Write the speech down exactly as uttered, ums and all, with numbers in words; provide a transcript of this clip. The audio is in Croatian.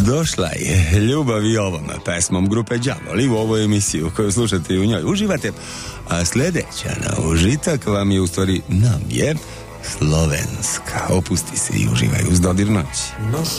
Došla je Ljubav i ovom pesmom grupe Đavoli u ovoj emisiji koju slušate i u njoj uživate, a sljedeća na užitak vam je u stvari nam je slovenska. Opusti se i uživaj uz dodir noći.